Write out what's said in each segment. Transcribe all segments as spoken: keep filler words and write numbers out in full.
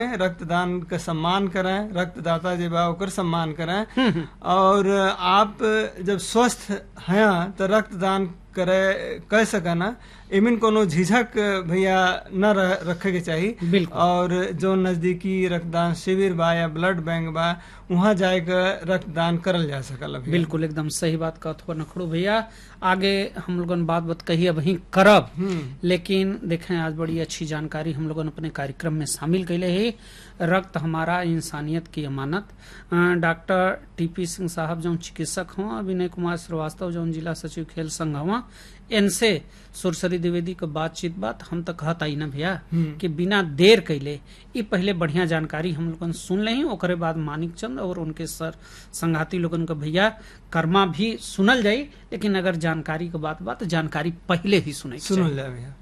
रक्तदान का सम्मान करें, रक्तदाता जे बा ओकर सम्मान करें। और आप जब स्वस्थ हैं तो रक्तदान करे कह सकना, इमिन कोनो झिझक भैया न रखे के चाहिए। और जो नजदीकी रक्तदान शिविर बा या ब्लड बैंक बा वहाँ जाकर रक्तदान करल जा सकल। बिल्कुल एकदम सही बात कहत हो नखड़ू भैया। आगे हम लोगन बात बात कही अब ही करब, लेकिन देखें आज बड़ी अच्छी जानकारी हम लोगन अपने कार्यक्रम में शामिल कैले है। रक्त हमारा इंसानियत की अमानत। डॉक्टर टीपी सिंह साहब जो चिकित्सक हों, विनय कुमार श्रीवास्तव जो जिला सचिव खेल संघ हुआ, इनसे सुरसरी द्विवेदी का बातचीत बात हम तक कहता ही ना भैया कि बिना देर कैले ये पहले बढ़िया जानकारी हम लोगन सुन ले, ओकरे बाद मानिक चंद और उनके सर संघाती लोगन का भैया कर्मा भी सुनल जाई। लेकिन अगर जानकारी का बात बात जानकारी पहले ही सुने सुनल जाए भैया।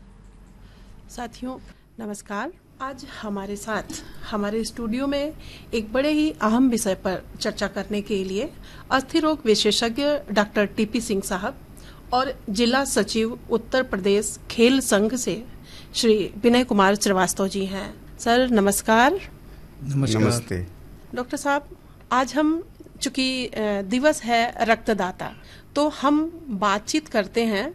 साथियों नमस्कार। आज हमारे साथ हमारे स्टूडियो में एक बड़े ही अहम विषय पर चर्चा करने के लिए अस्थि रोग विशेषज्ञ डॉक्टर टीपी सिंह साहब और जिला सचिव उत्तर प्रदेश खेल संघ से श्री विनय कुमार श्रीवास्तव जी हैं। सर नमस्कार। नमस्कार। नमस्ते डॉक्टर साहब, आज हम चूंकि दिवस है रक्तदाता, तो हम बातचीत करते हैं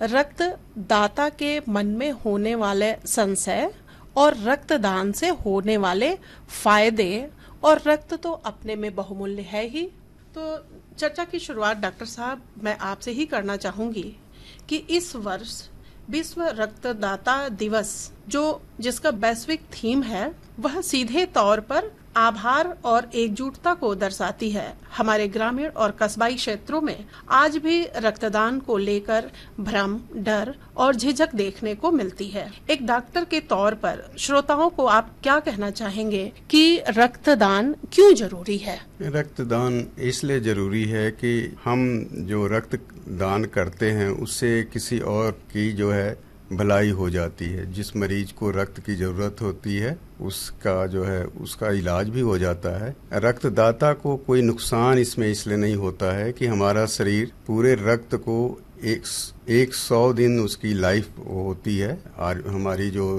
रक्तदाता के मन में होने वाले संशय और रक्तदान से होने वाले फायदे, और रक्त तो अपने में बहुमूल्य है ही। तो चर्चा की शुरुआत डॉक्टर साहब मैं आपसे ही करना चाहूंगी कि इस वर्ष विश्व रक्तदाता दिवस जो जिसका वैश्विक थीम है वह सीधे तौर पर आभार और एकजुटता को दर्शाती है। हमारे ग्रामीण और कस्बाई क्षेत्रों में आज भी रक्तदान को लेकर भ्रम, डर और झिझक देखने को मिलती है। एक डॉक्टर के तौर पर श्रोताओं को आप क्या कहना चाहेंगे कि रक्तदान क्यों जरूरी है? रक्तदान इसलिए जरूरी है कि हम जो रक्तदान करते हैं उससे किसी और की जो है भलाई हो जाती है। जिस मरीज को रक्त की जरूरत होती है उसका जो है उसका इलाज भी हो जाता है। रक्तदाता को कोई नुकसान इसमें इसलिए नहीं होता है कि हमारा शरीर पूरे रक्त को एक एक सौ दिन उसकी लाइफ होती है, और हमारी जो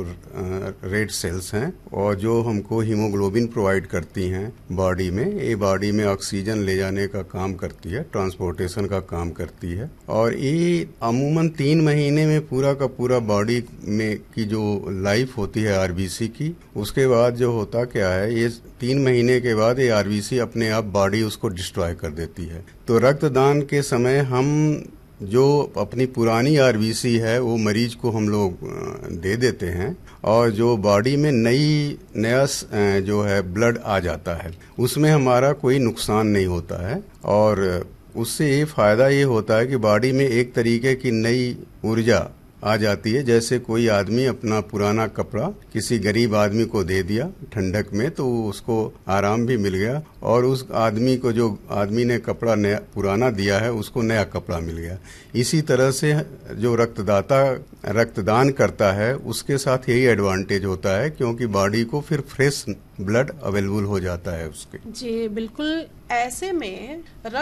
रेड सेल्स हैं और जो हमको हीमोग्लोबिन प्रोवाइड करती हैं बॉडी में, ये बॉडी में ऑक्सीजन ले जाने का काम करती है, ट्रांसपोर्टेशन का काम करती है। और ये अमूमन तीन महीने में पूरा का पूरा बॉडी में की जो लाइफ होती है आरबीसी की, उसके बाद जो होता क्या है, ये तीन महीने के बाद ये आरबीसी अपने आप बॉडी उसको डिस्ट्रॉय कर देती है। तो रक्तदान के समय हम जो अपनी पुरानी आरबीसी है वो मरीज को हम लोग दे देते हैं, और जो बॉडी में नई नया जो है ब्लड आ जाता है उसमें हमारा कोई नुकसान नहीं होता है। और उससे ये फायदा ये होता है कि बॉडी में एक तरीके की नई ऊर्जा आ जाती है। जैसे कोई आदमी अपना पुराना कपड़ा किसी गरीब आदमी को दे दिया ठंडक में, तो उसको आराम भी मिल गया, और उस आदमी को जो आदमी ने कपड़ा नया पुराना दिया है उसको नया कपड़ा मिल गया। इसी तरह से जो रक्तदाता रक्तदान करता है उसके साथ यही एडवांटेज होता है, क्योंकि बॉडी को फिर फ्रेश ब्लड अवेलेबल हो जाता है उसके। जी बिल्कुल। ऐसे में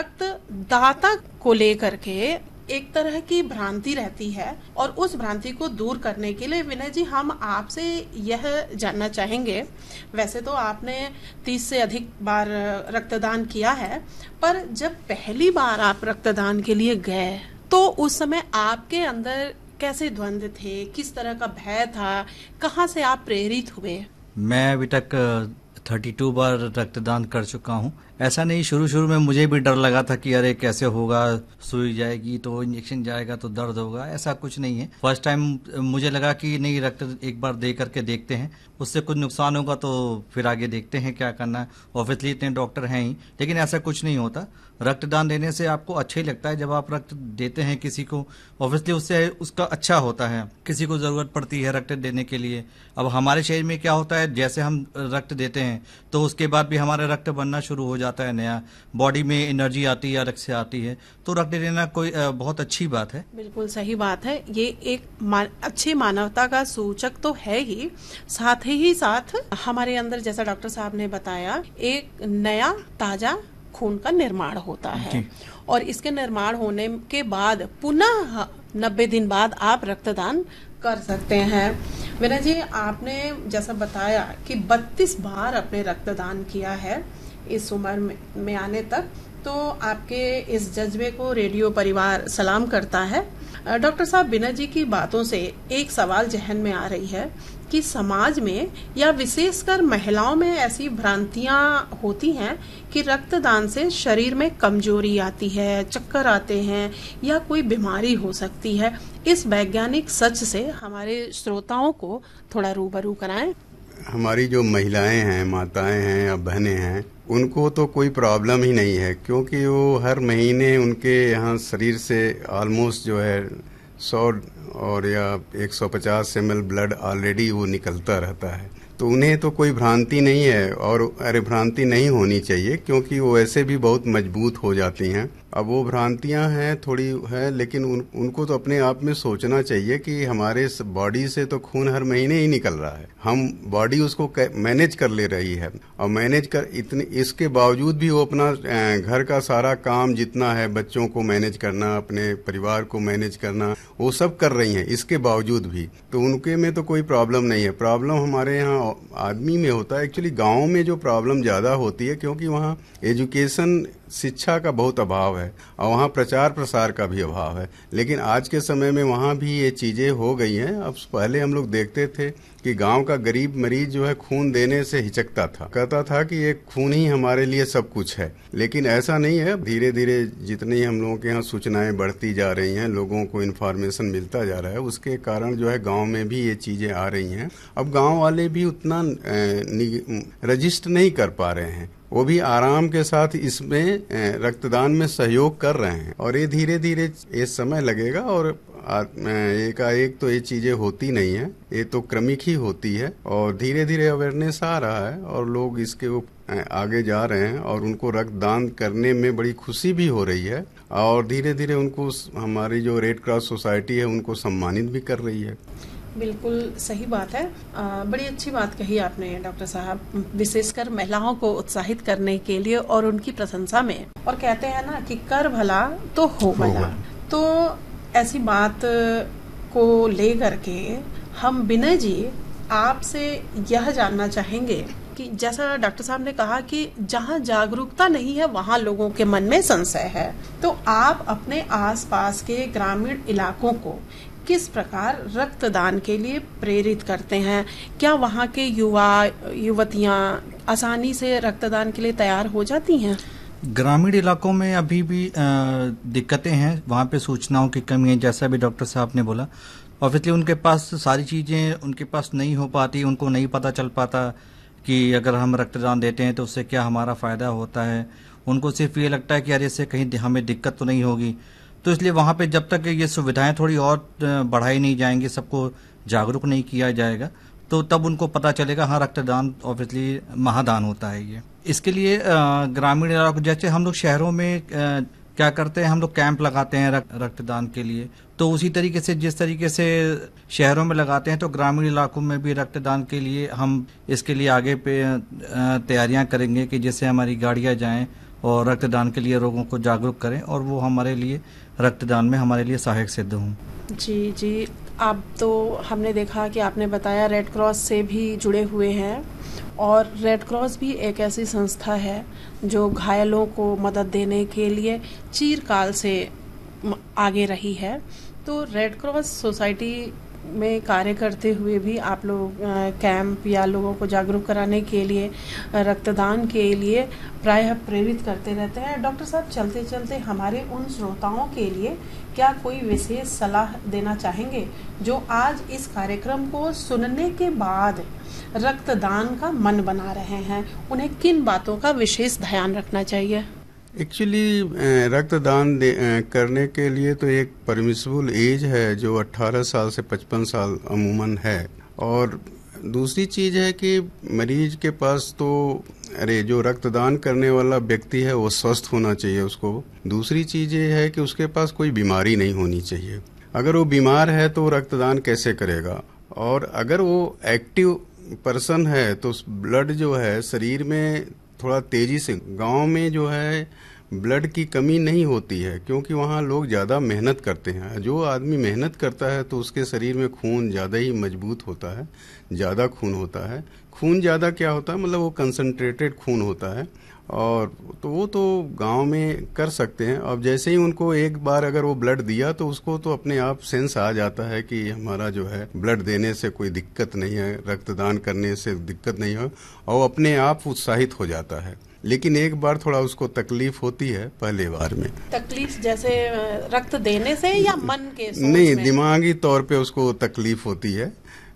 रक्तदाता को लेकर के एक तरह की भ्रांति रहती है, और उस भ्रांति को दूर करने के लिए विनय जी हम आपसे यह जानना चाहेंगे, वैसे तो आपने तीस से अधिक बार रक्तदान किया है, पर जब पहली बार आप रक्तदान के लिए गए तो उस समय आपके अंदर कैसे द्वंद्व थे, किस तरह का भय था, कहाँ से आप प्रेरित हुए? मैं अभी तक थर्टी टू बार रक्तदान कर चुका हूँ। ऐसा नहीं, शुरू शुरू में मुझे भी डर लगा था कि अरे कैसे होगा, सुई जाएगी तो इंजेक्शन जाएगा तो दर्द होगा, ऐसा कुछ नहीं है। फर्स्ट टाइम मुझे लगा कि नहीं, रक्त एक बार दे करके देखते हैं, उससे कुछ नुकसान होगा तो फिर आगे देखते हैं क्या करना है। ऑब्वियसली इतने डॉक्टर हैं ही, लेकिन ऐसा कुछ नहीं होता। रक्तदान देने से आपको अच्छा ही लगता है। जब आप रक्त देते हैं किसी को, ऑब्वियसली उससे उसका अच्छा होता है। किसी को जरूरत पड़ती है रक्त देने के लिए। अब हमारे शरीर में क्या होता है, जैसे हम रक्त देते हैं तो उसके बाद भी हमारा रक्त बनना शुरू हो जाता है नया, बॉडी में एनर्जी आती है, रक्त से आती है, तो रक्त देना कोई बहुत अच्छी बात है। बिल्कुल सही बात है। ये एक मान, अच्छी मानवता का सूचक तो है ही, साथ ही साथ हमारे अंदर जैसा डॉक्टर साहब ने बताया एक नया ताजा खून का निर्माण होता है, और इसके निर्माण होने के बाद पुनः नब्बे दिन बाद आप रक्तदान कर सकते हैं। विनय जी, आपने जैसा बताया कि बत्तीस बार आपने रक्तदान किया है इस उम्र में, में आने तक, तो आपके इस जज्बे को रेडियो परिवार सलाम करता है। डॉक्टर साहब, विनय जी की बातों से एक सवाल जहन में आ रही है कि समाज में या विशेषकर महिलाओं में ऐसी भ्रांतियां होती हैं कि रक्तदान से शरीर में कमजोरी आती है, चक्कर आते हैं या कोई बीमारी हो सकती है। इस वैज्ञानिक सच से हमारे श्रोताओं को थोड़ा रूबरू कराएं। हमारी जो महिलाएं हैं, माताएं हैं या बहनें हैं, उनको तो कोई प्रॉब्लम ही नहीं है, क्योंकि वो हर महीने उनके यहाँ शरीर से ऑलमोस्ट जो है सौ और या एक सौ पचास एम एल ब्लड ऑलरेडी वो निकलता रहता है। तो उन्हें तो कोई भ्रांति नहीं है, और अरे भ्रांति नहीं होनी चाहिए, क्योंकि वो वैसे भी बहुत मजबूत हो जाती हैं। अब वो भ्रांतियां हैं थोड़ी है, लेकिन उन, उनको तो अपने आप में सोचना चाहिए कि हमारे बॉडी से तो खून हर महीने ही निकल रहा है, हम बॉडी उसको मैनेज कर ले रही है, और मैनेज कर इतने इसके बावजूद भी वो अपना घर का सारा काम जितना है, बच्चों को मैनेज करना, अपने परिवार को मैनेज करना, वो सब कर रही हैं इसके बावजूद भी। तो उनके में तो कोई प्रॉब्लम नहीं है। प्रॉब्लम हमारे यहाँ आदमी में होता है। एक्चुअली गाँव में जो प्रॉब्लम ज्यादा होती है, क्योंकि वहाँ एजुकेशन, शिक्षा का बहुत अभाव है, और वहाँ प्रचार प्रसार का भी अभाव है। लेकिन आज के समय में वहाँ भी ये चीजें हो गई हैं। अब पहले हम लोग देखते थे कि गांव का गरीब मरीज जो है खून देने से हिचकता था, कहता था कि ये खून ही हमारे लिए सब कुछ है। लेकिन ऐसा नहीं है। धीरे धीरे जितनी हम लोगों के यहाँ सूचनाएं बढ़ती जा रही हैं, लोगों को इन्फॉर्मेशन मिलता जा रहा है, उसके कारण जो है गाँव में भी ये चीजें आ रही हैं। अब गाँव वाले भी उतना रजिस्ट नहीं कर पा रहे हैं, वो भी आराम के साथ इसमें रक्तदान में सहयोग कर रहे हैं, और ये धीरे धीरे ये समय लगेगा, और एकाएक तो ये चीजें होती नहीं है, ये तो क्रमिक ही होती है, और धीरे धीरे अवेयरनेस आ रहा है और लोग इसके आगे जा रहे हैं, और उनको रक्तदान करने में बड़ी खुशी भी हो रही है, और धीरे धीरे उनको हमारी जो रेड क्रॉस सोसाइटी है उनको सम्मानित भी कर रही है। बिल्कुल सही बात है। आ, बड़ी अच्छी बात कही आपने डॉक्टर साहब, विशेषकर महिलाओं को उत्साहित करने के लिए और उनकी प्रशंसा में। और कहते हैं ना कि कर भला तो हो भला। तो ऐसी बात को लेकर के हम विनय जी आपसे यह जानना चाहेंगे कि जैसा डॉक्टर साहब ने कहा कि जहाँ जागरूकता नहीं है वहाँ लोगों के मन में संशय है, तो आप अपने आसपास के ग्रामीण इलाकों को किस प्रकार रक्तदान के लिए प्रेरित करते हैं? क्या वहाँ के युवा युवतियाँ आसानी से रक्तदान के लिए तैयार हो जाती हैं? ग्रामीण इलाकों में अभी भी दिक्कतें हैं, वहाँ पे सूचनाओं की कमी है, जैसा भी डॉक्टर साहब ने बोला। ऑब्वियसली उनके पास सारी चीजें उनके पास नहीं हो पाती, उनको नहीं पता चल पाता कि अगर हम रक्तदान देते हैं तो उससे क्या हमारा फायदा होता है। उनको सिर्फ ये लगता है कि यार इससे कहीं हमें दिक्कत तो नहीं होगी। तो इसलिए वहाँ पे जब तक ये सुविधाएं थोड़ी और बढ़ाई नहीं जाएंगी, सबको जागरूक नहीं किया जाएगा, तो तब उनको पता चलेगा हाँ रक्तदान ऑब्वियसली महादान होता है। ये इसके लिए ग्रामीण इलाकों, जैसे हम लोग शहरों में आ, क्या करते हैं, हम लोग कैंप लगाते हैं रक्त, रक्तदान के लिए, तो उसी तरीके से जिस तरीके से शहरों में लगाते हैं तो ग्रामीण इलाकों में भी रक्तदान के लिए हम इसके लिए आगे पे तैयारियां करेंगे कि जैसे हमारी गाड़ियां जाएं और रक्तदान के लिए लोगों को जागरूक करें, और वो हमारे लिए रक्तदान में हमारे लिए सहायक सिद्ध हों। जी जी, अब तो हमने देखा कि आपने बताया रेड क्रॉस से भी जुड़े हुए हैं, और रेड क्रॉस भी एक ऐसी संस्था है जो घायलों को मदद देने के लिए चिरकाल से आगे रही है। तो रेड क्रॉस सोसाइटी में कार्य करते हुए भी आप लोग कैंप या लोगों को जागरूक कराने के लिए, रक्तदान के लिए प्रायः प्रेरित करते रहते हैं। डॉक्टर साहब, चलते चलते हमारे उन श्रोताओं के लिए क्या कोई विशेष सलाह देना चाहेंगे जो आज इस कार्यक्रम को सुनने के बाद रक्तदान का मन बना रहे हैं? उन्हें किन बातों का विशेष ध्यान रखना चाहिए? एक्चुअली रक्तदान करने के लिए तो एक परमिसिबल एज है जो अठारह साल से पचपन साल अमूमन है, और दूसरी चीज है कि मरीज के पास तो अरे जो रक्तदान करने वाला व्यक्ति है वो स्वस्थ होना चाहिए उसको। दूसरी चीज ये है कि उसके पास कोई बीमारी नहीं होनी चाहिए। अगर वो बीमार है तो रक्तदान कैसे करेगा? और अगर वो एक्टिव पर्सन है तो ब्लड जो है शरीर में थोड़ा तेजी से, गांव में जो है ब्लड की कमी नहीं होती है, क्योंकि वहाँ लोग ज़्यादा मेहनत करते हैं। जो आदमी मेहनत करता है तो उसके शरीर में खून ज़्यादा ही मजबूत होता है, ज़्यादा खून होता है। खून ज़्यादा क्या होता है, मतलब वो कंसंट्रेटेड खून होता है, और तो वो तो गांव में कर सकते हैं। अब जैसे ही उनको एक बार अगर वो ब्लड दिया तो उसको तो अपने आप सेंस आ जाता है कि हमारा जो है ब्लड देने से कोई दिक्कत नहीं है, रक्तदान करने से दिक्कत नहीं है, और अपने आप उत्साहित हो जाता है। लेकिन एक बार थोड़ा उसको तकलीफ होती है पहले बार में। तकलीफ जैसे रक्त देने से या मन के सोच नहीं, में? दिमागी तौर पे उसको तकलीफ होती है,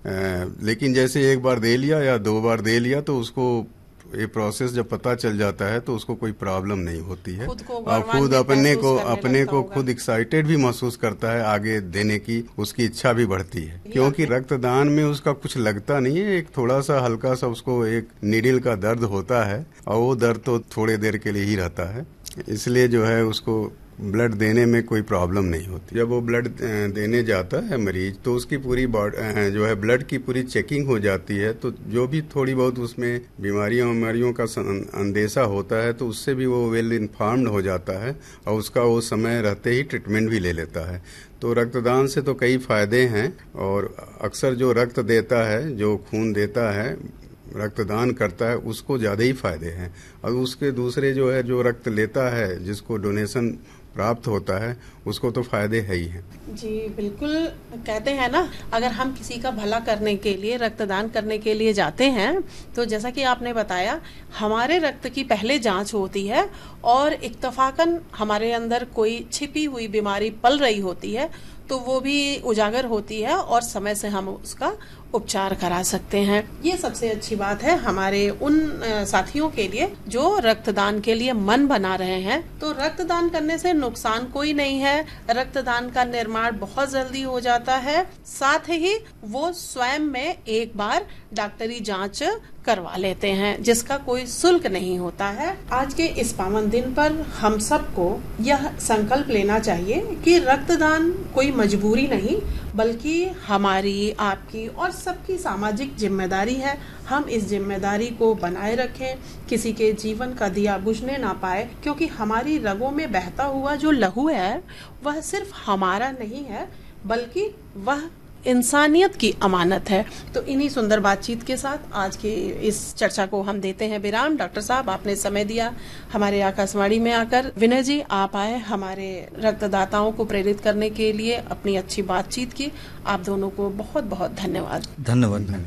आ, लेकिन जैसे एक बार दे लिया या दो बार दे लिया तो उसको ये प्रोसेस जब पता चल जाता है तो उसको कोई प्रॉब्लम नहीं होती है, खुद को और खुद अपने को अपने को होगा। खुद एक्साइटेड भी महसूस करता है, आगे देने की उसकी इच्छा भी बढ़ती है, क्योंकि रक्तदान में उसका कुछ लगता नहीं है। एक थोड़ा सा हल्का सा उसको एक नीडल का दर्द होता है, और वो दर्द तो थोड़े देर के लिए ही रहता है, इसलिए जो है उसको ब्लड देने में कोई प्रॉब्लम नहीं होती। जब वो ब्लड देने जाता है मरीज तो उसकी पूरी बॉडी जो है ब्लड की पूरी चेकिंग हो जाती है, तो जो भी थोड़ी बहुत उसमें बीमारियों बीमारियों का अंदेशा होता है तो उससे भी वो वेल इन्फॉर्म्ड हो जाता है, और उसका वो समय रहते ही ट्रीटमेंट भी ले लेता है। तो रक्तदान से तो कई फायदे हैं, और अक्सर जो रक्त देता है, जो खून देता है, रक्तदान करता है, उसको ज़्यादा ही फायदे हैं, और उसके दूसरे जो है जो रक्त लेता है, जिसको डोनेशन प्राप्त होता है, उसको तो फायदे है ही हैं। जी बिल्कुल, कहते हैं ना, अगर हम किसी का भला करने के लिए, रक्तदान करने के लिए जाते हैं, तो जैसा कि आपने बताया, हमारे रक्त की पहले जांच होती है, और इत्तफाकन हमारे अंदर कोई छिपी हुई बीमारी पल रही होती है तो वो भी उजागर होती है, और समय से हम उसका उपचार करा सकते हैं। ये सबसे अच्छी बात है हमारे उन साथियों के लिए जो रक्तदान के लिए मन बना रहे हैं। तो रक्तदान करने से नुकसान कोई नहीं है, रक्तदान का निर्माण बहुत जल्दी हो जाता है, साथ ही वो स्वयं में एक बार डॉक्टरी जांच करवा लेते हैं, जिसका कोई शुल्क नहीं होता है। आज के इस पावन दिन पर हम सबको यह संकल्प लेना चाहिए कि रक्तदान कोई मजबूरी नहीं, बल्कि हमारी, आपकी और सबकी सामाजिक जिम्मेदारी है। हम इस जिम्मेदारी को बनाए रखें, किसी के जीवन का दिया बुझने ना पाए, क्योंकि हमारी रगों में बहता हुआ जो लहू है वह सिर्फ हमारा नहीं है, बल्कि वह इंसानियत की अमानत है। तो इन्हीं सुंदर बातचीत के साथ आज की इस चर्चा को हम देते हैं विराम। डॉक्टर साहब, आपने समय दिया हमारे आकाशवाणी में आकर। विनय जी, आप आए हमारे रक्तदाताओं को प्रेरित करने के लिए, अपनी अच्छी बातचीत की। आप दोनों को बहुत बहुत धन्यवाद। धन्यवाद। धन्यवाद।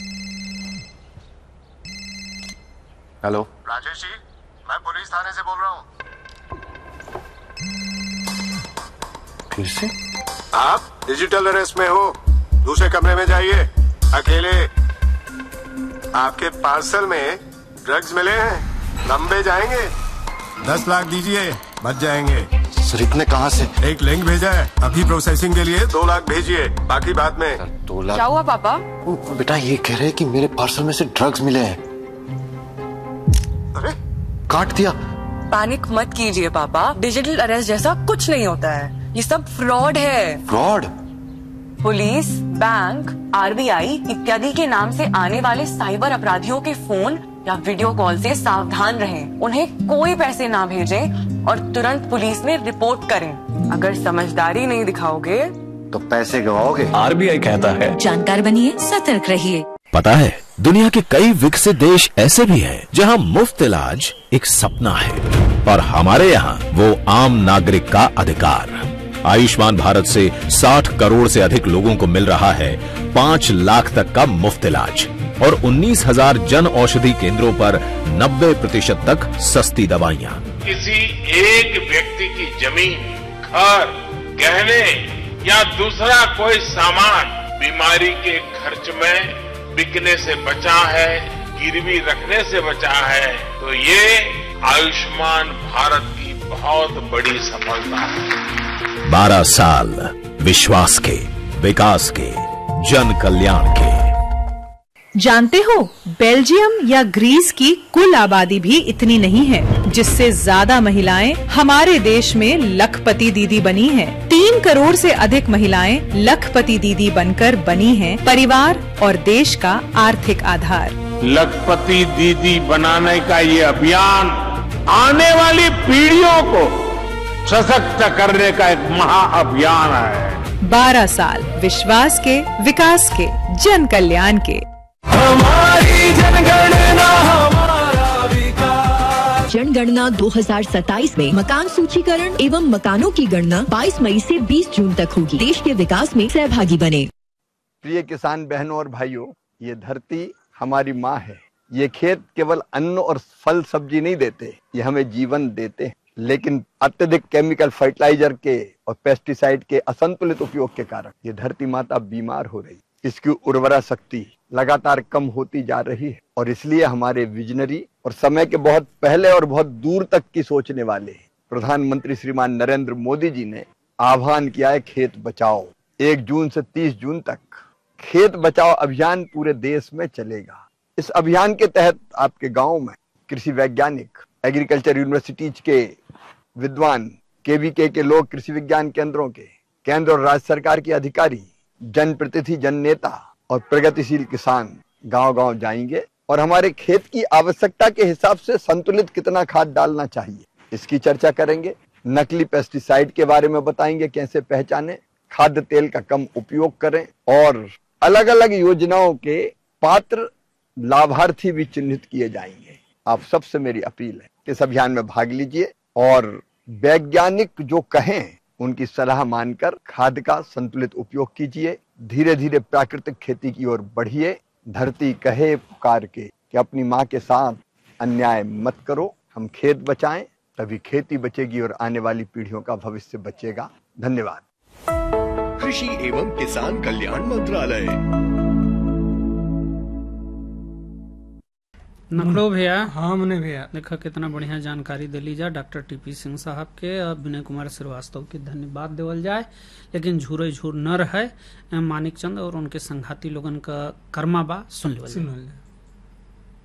हेलो राजेश जी, मैं पुलिस थाने से बोल रहा हूँ। फिर से आप डिजिटल अरेस्ट में हो, दूसरे कमरे में जाइए, अकेले। आपके पार्सल में ड्रग्स मिले हैं, लंबे जाएंगे। दस लाख दीजिए, बच जाएंगे। सर इतने कहाँ से? एक लिंक भेजा है, अभी प्रोसेसिंग के लिए दो लाख भेजिए, बाकी बाद में। दो लाख? क्या हुआ पापा? ओ, बेटा ये कह रहे हैं कि मेरे पार्सल में से ड्रग्स मिले हैं। अरे काट दिया। पैनिक मत कीजिए पापा, डिजिटल अरेस्ट जैसा कुछ नहीं होता है, ये सब फ्रॉड है। फ्रॉड? पुलिस, बैंक, आरबीआई इत्यादि के नाम से आने वाले साइबर अपराधियों के फोन या वीडियो कॉल से सावधान रहें। उन्हें कोई पैसे ना भेजें और तुरंत पुलिस में रिपोर्ट करें। अगर समझदारी नहीं दिखाओगे तो पैसे गवाओगे। आरबीआई कहता है, जानकार बनिए, सतर्क रहिए। पता है, दुनिया के कई विकसित देश ऐसे भी हैं जहां मुफ्त इलाज एक सपना है, और हमारे यहाँ वो आम नागरिक का अधिकार। आयुष्मान भारत से साठ करोड़ से अधिक लोगों को मिल रहा है पाँच लाख तक का मुफ्त इलाज, और उन्नीस हजार जन औषधि केंद्रों पर नब्बे प्रतिशत तक सस्ती दवाइयाँ। किसी एक व्यक्ति की जमीन, घर, गहने या दूसरा कोई सामान बीमारी के खर्च में बिकने से बचा है, गिरवी रखने से बचा है, तो ये आयुष्मान भारत की बहुत बड़ी सफलता है। बारह साल विश्वास के, विकास के, जन कल्याण के। जानते हो, बेल्जियम या ग्रीस की कुल आबादी भी इतनी नहीं है, जिससे ज्यादा महिलाएं हमारे देश में लखपति दीदी बनी हैं। तीन करोड़ से अधिक महिलाएं लखपति दीदी बनकर बनी हैं परिवार और देश का आर्थिक आधार। लखपति दीदी बनाने का ये अभियान आने वाली पीढ़ियों को सशक्त करने का एक महाअभियान है। बारह साल विश्वास के, विकास के, जन कल्याण के। हमारी जनगणना हमारा विकास। जनगणना दो हज़ार सत्ताईस में मकान सूचीकरण एवं मकानों की गणना बाईस मई से बीस जून तक होगी। देश के विकास में सहभागी बने। प्रिय किसान बहनों और भाइयों, ये धरती हमारी माँ है। ये खेत केवल अन्न और फल सब्जी नहीं देते, ये हमें जीवन देते हैं। लेकिन अत्यधिक केमिकल फर्टिलाइजर के और पेस्टिसाइड के असंतुलित उपयोग के कारण ये धरती माता बीमार हो रही, इसकी उर्वरा शक्ति लगातार कम होती जा रही है। और इसलिए हमारे विजनरी और समय के बहुत पहले और बहुत दूर तक की सोचने वाले प्रधानमंत्री श्रीमान नरेंद्र मोदी जी ने आह्वान किया है, खेत बचाओ। एक जून से तीस जून तक खेत बचाओ अभियान पूरे देश में चलेगा। इस अभियान के तहत आपके गांव में कृषि वैज्ञानिक, एग्रीकल्चर यूनिवर्सिटीज के विद्वान, केवीके के लोग, कृषि विज्ञान केंद्रों के, केंद्र और राज्य सरकार के अधिकारी, जनप्रतिनिधि, जन नेता और प्रगतिशील किसान गांव गांव जाएंगे और हमारे खेत की आवश्यकता के हिसाब से संतुलित कितना खाद डालना चाहिए इसकी चर्चा करेंगे। नकली पेस्टिसाइड के बारे में बताएंगे, कैसे पहचाने, खाद्य तेल का कम उपयोग करें और अलग अलग योजनाओं के पात्र लाभार्थी भी चिन्हित किए जाएंगे। आप सबसे मेरी अपील है कि इस अभियान में भाग लीजिए और वैज्ञानिक जो कहें उनकी सलाह मानकर खाद का संतुलित उपयोग कीजिए। धीरे धीरे प्राकृतिक खेती की ओर बढ़िए। धरती कहे पुकार के कि अपनी माँ के साथ अन्याय मत करो। हम खेत बचाएं, तभी खेती बचेगी और आने वाली पीढ़ियों का भविष्य बचेगा। धन्यवाद। कृषि एवं किसान कल्याण मंत्रालय। नखड़ो भैया। हाँ मने भैया, देखा कितना बढ़िया जानकारी दिली जा डॉक्टर टीपी सिंह साहब के। और विनय कुमार श्रीवास्तव के धन्यवाद देवल जाए। लेकिन झूरे झूर न रहे मानिक चंद और उनके संघाती लोगन का कर्मा बा सुन लेवल।